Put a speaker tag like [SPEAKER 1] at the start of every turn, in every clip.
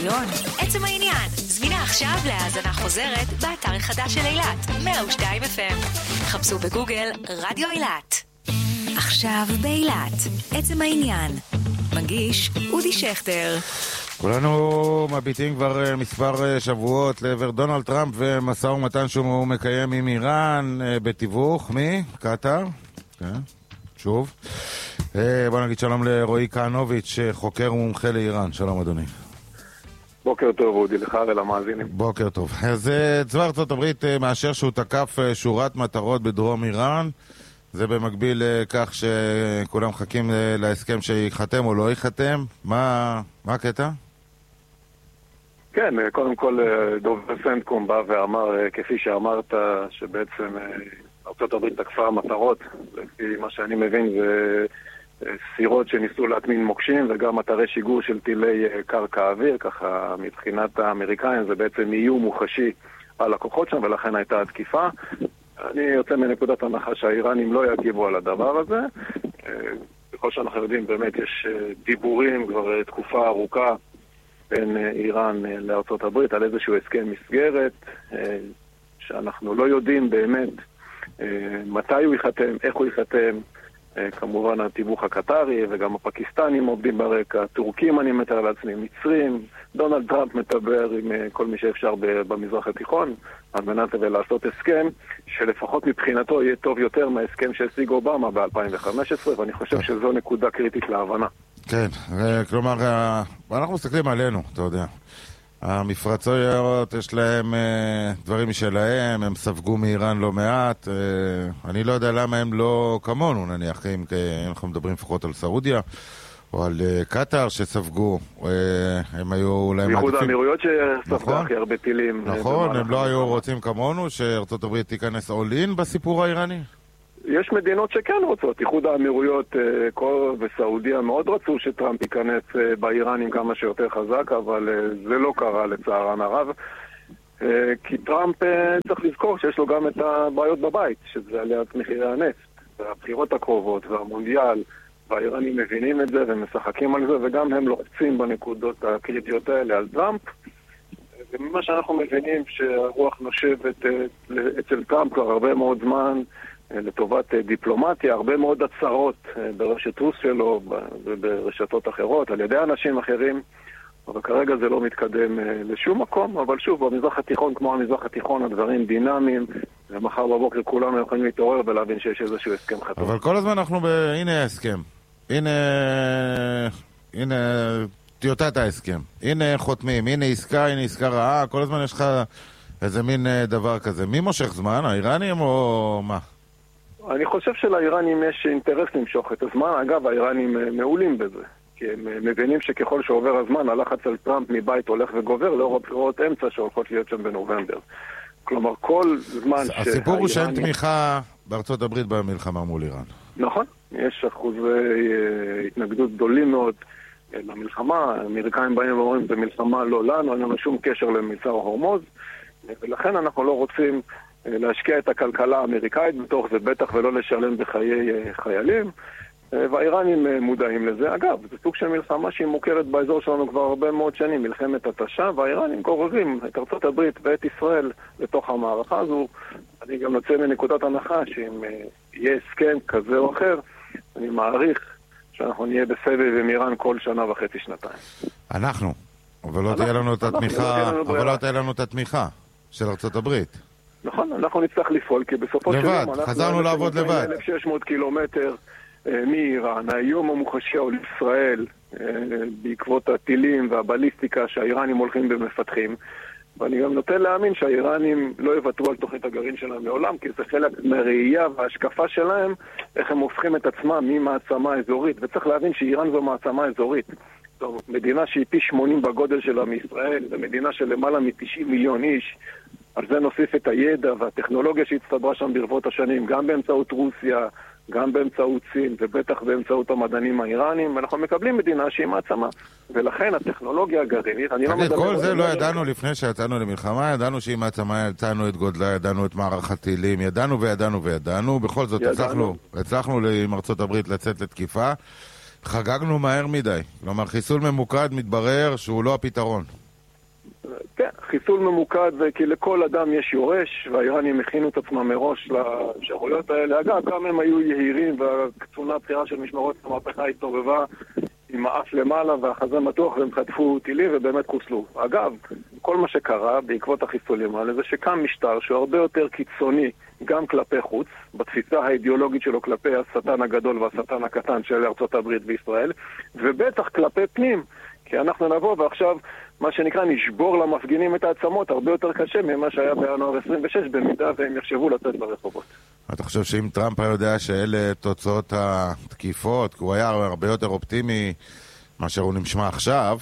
[SPEAKER 1] בן-גוריון. עצם העניין, זמינה עכשיו להאזנה חוזרת באתר החדש של אילת, 102 FM. חפשו בגוגל רדיו אילת. עכשיו באילת, עצם העניין. מגיש אודי שכטר.
[SPEAKER 2] כולנו מביטים כבר מספר שבועות לעבר דונלד טראמפ ומשא ומתן שהוא מקיים עם איראן בתיווך קטר. כן, שוב. בוא נגיד שלום לרועי כהנוביץ', חוקר ומומחה לאיראן. שלום אדוני.
[SPEAKER 3] בוקר טוב אודי, לך ולמאזינים.
[SPEAKER 2] בוקר טוב. אז צבא ארצות הברית מאשר שהוא תקף שורת מטרות בדרום איראן. זה במקביל לכך שכולם מחכים להסכם שיחתם או לא יחתם. מה הקטע?
[SPEAKER 3] כן, קודם כל דובר סנטקום בא ואמר, כפי שאמרת, שבעצם ארצות הברית תקפה מטרות, לפי מה שאני מבין, זה סירות שניסו להטמין מוקשים וגם אתרי שיגור של טילי קרקע אוויר, ככה מבחינת האמריקאים זה בעצם איום מוחשי על הכוחות שם, ולכן הייתה התקיפה. אני יוצא מנקודת הנחה שהאיראנים לא יגיבו על הדבר הזה. בכל שאנחנו יודעים, באמת יש דיבורים כבר תקופה ארוכה בין איראן לארצות הברית על איזשהו הסכם מסגרת, שאנחנו לא יודעים באמת מתי הוא יחתם, איך הוא יחתם. כמובן התיווך הקטרי וגם הפקיסטנים עובדים ברקע, טורקים אני מתאר לעצמי, מצרים, דונלד טראמפ מדבר עם כל מי שאפשר במזרח התיכון על מנת לעשות הסכם שלפחות מבחינתו יהיה טוב יותר מההסכם שהשיג אובמה ב-2015, ואני חושב שזו נקודה קריטית להבנה.
[SPEAKER 2] כן, כלומר אנחנו מסתכלים עלינו, אתה יודע, המפרצויות יש להם דברים משלהם, הם ספגו מאיראן לא מעט, אני לא יודע למה הם לא כמונו, נניח, אם אנחנו מדברים לפחות על סעודיה או על קטר שספגו, הם היו אולי מעדיפים. בייחוד
[SPEAKER 3] האמירויות שספגו הכי הרבה טילים.
[SPEAKER 2] נכון, הם לא היו רוצים כמונו שארצות הברית תיכנס אולין בסיפור האיראני?
[SPEAKER 3] יש מדינות שכן רוצות, איחוד האמירויות וסעודיה מאוד רצו שטראמפ ייכנס באיראנים כמה שיותר חזק, אבל זה לא קרה לצערן הרב, כי טראמפ צריך לזכור שיש לו גם את הבעיות בבית, שזה עליית מחירי הנפט, והבחירות הקרובות והמונדיאל, והאיראנים מבינים את זה ומשחקים על זה, וגם הם לוחצים בנקודות הקריטיות האלה על טראמפ, וממה שאנחנו מבינים שהרוח נושבת אצל טראמפ כבר הרבה מאוד זמן, לטובת דיפלומטיה, הרבה מאוד הצהרות ברשת רוס שלו וברשתות אחרות, על ידי אנשים אחרים, אבל כרגע זה לא מתקדם לשום מקום, אבל שוב, במזרח התיכון, כמו המזרח התיכון, הדברים דינמיים, ומחר בבוקר כולנו יכולים להתעורר ולהבין שיש איזשהו הסכם חתום.
[SPEAKER 2] אבל כל הזמן אנחנו הנה ההסכם. הנה טיוטת ההסכם. הנה חותמים, הנה עסקה רעה, כל הזמן יש לך איזה מין דבר כזה. מי מושך זמן? האיראנים או מה?
[SPEAKER 3] אני חושב שלאיראנים יש אינטרס למשוך את הזמן. אגב, האיראנים מעולים בזה, כי הם מבינים שככל שעובר הזמן, הלחץ על טראמפ מבית הולך וגובר לאור הבחירות אמצע שהולכות להיות שם בנובמבר. כלומר, כל זמן
[SPEAKER 2] הסיפור הוא שאין תמיכה בארצות הברית במלחמה מול איראן.
[SPEAKER 3] נכון, יש אחוזי התנגדות גדולים מאוד למלחמה. האמריקאים באים ואומרים, זה מלחמה לא לנו, אין לנו שום קשר למבצע הורמוז, ולכן אנחנו לא רוצים להשקיע את הכלכלה האמריקאית בתוך זה, בטח ולא לשלם בחיי חיילים, והאיראנים מודעים לזה. אגב, זה סוג של מלחמה שהיא מוכרת באזור שלנו כבר הרבה מאוד שנים, מלחמת התשה, והאיראנים גוררים את ארצות הברית ואת ישראל לתוך המערכה הזו. אני גם יוצא מנקודת הנחה שאם יהיה הסכם כזה או אחר, אני מעריך שאנחנו נהיה בסבב עם איראן כל שנה וחצי, שנתיים.
[SPEAKER 2] אבל לא תהיה לנו את התמיכה של ארצות הברית.
[SPEAKER 3] נכון, אנחנו נצטרך לפעול, כי בסופו של יום
[SPEAKER 2] חזרנו לעבוד לבד.
[SPEAKER 3] 1,600 קילומטר מאיראן, האיום המוחשי על ישראל בעקבות הטילים והבליסטיקה שהאיראנים הולכים ומפתחים, ואני גם נוטה להאמין שהאיראנים לא יוותרו על תוכנית הגרעין שלהם לעולם, כי זה חלק מהראייה וההשקפה שלהם, איך הם הופכים את עצמם ממעצמה אזורית, וצריך להבין שאיראן זו מעצמה אזורית. זו מדינה שהיא פי 80 בגודל שלה מישראל, זו מדינה של למעלה מ-90 מיליון איש, על זה נוסיף את הידע והטכנולוגיה שהצטברה שם ברבות השנים, גם באמצעות רוסיה, גם באמצעות סין, ובטח באמצעות המדענים האיראנים, ואנחנו מקבלים מדינה שהיא מעצמה. ולכן הטכנולוגיה הגרעינית, אני לא מדבר...
[SPEAKER 2] כל זה לא ידענו לפני שיצאנו למלחמה, ידענו שהיא מעצמה, ידענו את גודלה, ידענו את מערך הטילים, ידענו וידענו, בכל זאת הצלחנו עם ארצות הברית לצאת לתקיפה, חגגנו מהר מדי. כלומר, חיסול ממוקד מתברר שהוא לא הפתרון.
[SPEAKER 3] חיסול ממוקד זה כי לכל אדם יש יורש, והאיראנים הכינו את עצמם מראש לאפשרויות האלה. אגב, גם הם היו יהירים, והקצונה הבחירה של משמרות המהפכה התעורבה עם האף למעלה והחזה מתוח, והם חטפו טילים ובאמת חוסלו. אגב, כל מה שקרה בעקבות החיסולים האלה זה שקם משטר שהוא הרבה יותר קיצוני גם כלפי חוץ, בתפיסה האידיאולוגית שלו כלפי השטן הגדול והשטן הקטן של ארצות הברית וישראל, ובטח כלפי פנים, כי אנחנו נבוא ועכשיו מה שנקרא נשבור למפגינים את העצמות הרבה יותר קשה ממה שהיה בינואר 26, במידה והם יחשבו לצאת לרחובות.
[SPEAKER 2] אתה חושב שאם טראמפ היה יודע שאלה תוצאות התקיפות, כי הוא היה הרבה יותר אופטימי מאשר הוא נשמע עכשיו,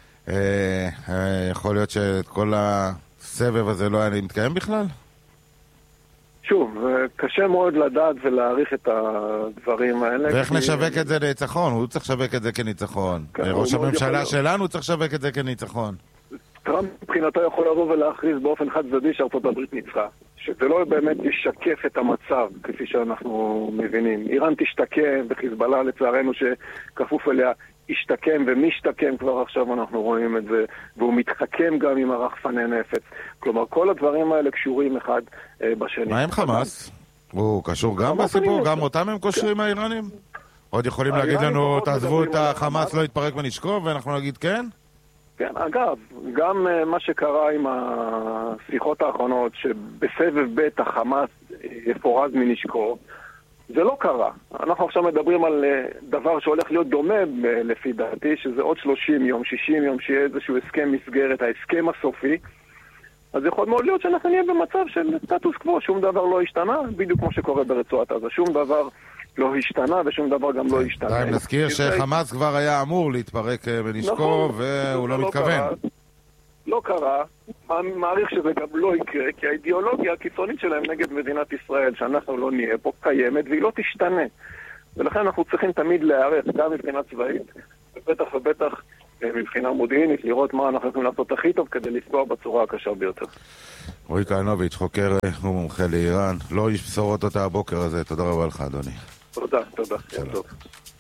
[SPEAKER 2] יכול להיות שכל הסבב הזה לא היה מתקיים בכלל?
[SPEAKER 3] שוב, קשה מאוד לדעת ולהעריך את הדברים האלה.
[SPEAKER 2] ואיך נשווק את זה לניצחון? הוא צריך לשווק את זה כניצחון. ראש הממשלה שלנו צריך לשווק את זה כניצחון.
[SPEAKER 3] טראמפ מבחינתו יכול לבוא ולהכריז באופן חד צדדי שארצות הברית ניצחה. שזה לא באמת ישקף את המצב, כפי שאנחנו מבינים. איראן תשתקם, וחיזבאללה לצערנו שכפוף אליה השתקם ומשתקם, כבר עכשיו אנחנו רואים את זה, והוא מתחכם גם עם הרחפני נפץ. כלומר, כל הדברים האלה קשורים אחד בשני.
[SPEAKER 2] מה עם חמאס? הוא קשור גם בסיפור? גם אותם הם קושרים האיראנים? עוד יכולים להגיד לנו, תעזבו את החמאס, לא יתפרק ונשקוב, ואנחנו נגיד כן?
[SPEAKER 3] כן, אגב, גם מה שקרה עם השיחות האחרונות, שבסבב ב' החמאס יפורז מנשקו, זה לא קרה. אנחנו עכשיו מדברים על דבר שהולך להיות דומה לפי דעתי, שזה עוד 30 יום, 60 יום, שיהיה איזשהו הסכם מסגרת, ההסכם הסופי. אז יכול מאוד להיות שאנחנו נהיה במצב של סטטוס קוו, שום דבר לא השתנה, בדיוק כמו שקורה ברצועת עזה. שום דבר לא השתנה ושום דבר גם לא השתנה.
[SPEAKER 2] נזכיר שחמאס כבר היה אמור להתפרק בנשקו, והוא לא מתכוון.
[SPEAKER 3] לא קרה, מעריך שזה גם לא יקרה, כי האידיאולוגיה הקיצונית שלהם נגד מדינת ישראל, שאנחנו לא נהיה פה, קיימת והיא לא תשתנה. ולכן אנחנו צריכים תמיד להיערך, גם מבחינה צבאית, ובטח מבחינה מודיעינית, לראות מה אנחנו יכולים לעשות הכי טוב כדי לפגוע בצורה הקשה ביותר.
[SPEAKER 2] רועי כהנוביץ', חוקר ומומחה לאיראן, לא איש בשורות אותה הבוקר הזה. תודה רבה לך, אדוני.
[SPEAKER 3] תודה. טוב.